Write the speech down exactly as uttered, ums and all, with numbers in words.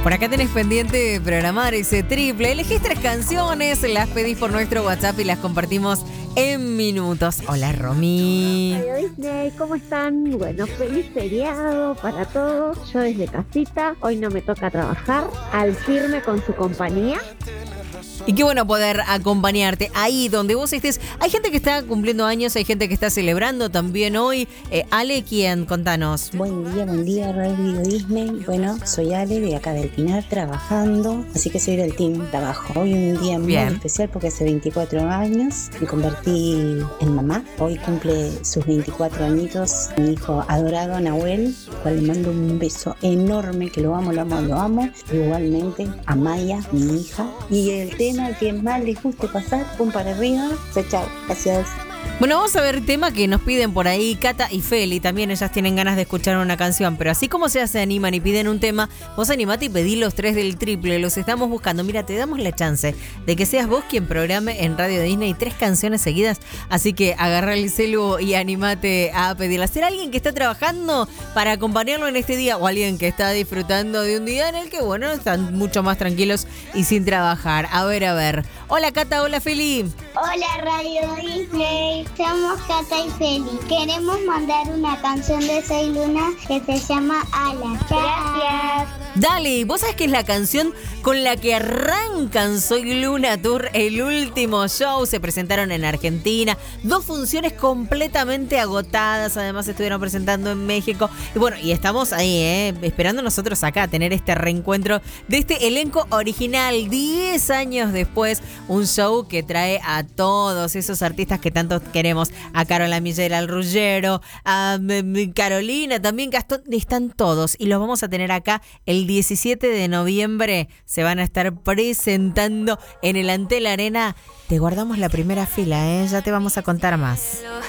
Por acá tenés pendiente de programar ese triple. Elegís tres canciones, las pedís por nuestro WhatsApp y las compartimos en minutos. Hola, Romy. Hola, Disney, ¿cómo están? Bueno, feliz feriado para todos. Yo desde casita, hoy no me toca trabajar, al firme con su compañía. Y qué bueno poder acompañarte ahí donde vos estés. Hay gente que está cumpliendo años, hay gente que está celebrando también hoy. Eh, Ale, ¿quién? Contanos. Buen día, buen día, Radio Disney. Bueno, soy Ale de acá del Pinar, trabajando, así que soy del team trabajo. Hoy un día muy Bien. especial porque hace veinticuatro años me convertí en mamá. Hoy cumple sus veinticuatro añitos mi hijo adorado, Nahuel, al cual le mando un beso enorme, que lo amo, lo amo, lo amo. Igualmente a Maya, mi hija. Y el tema que más les guste pasar, pum para arriba. Chao, chao. Gracias. Bueno, vamos a ver tema que nos piden por ahí Cata y Feli. También ellas tienen ganas de escuchar una canción. Pero así como se animan y piden un tema, vos animate y pedí los tres del triple. Los estamos buscando. Mira, te damos la chance de que seas vos quien programe en Radio Disney tres canciones seguidas. Así que agarra el celu y animate a pedirla. ¿Será alguien que está trabajando para acompañarlo en este día? O alguien que está disfrutando de un día en el que, bueno, están mucho más tranquilos y sin trabajar. A ver, a ver. Hola, Cata. Hola, Feli. Hola, Radio Disney. Somos Cata y Feli. Queremos mandar una canción de Soy Luna que se llama Alas. Gracias. Dale, vos sabés que es la canción con la que arrancan Soy Luna Tour, el último show. Se presentaron en Argentina, dos funciones completamente agotadas, además estuvieron presentando en México. Y bueno, y estamos ahí, ¿eh? esperando nosotros acá tener este reencuentro de este elenco original, diez años después, un show que trae a todos esos artistas que tanto queremos, a Carola Miller, al Ruggiero, a Carolina también, Gastón, están todos y los vamos a tener acá el diecisiete de noviembre. Se van a estar presentando en el Antel Arena. Te guardamos la primera fila, ¿eh? Ya te vamos a contar más.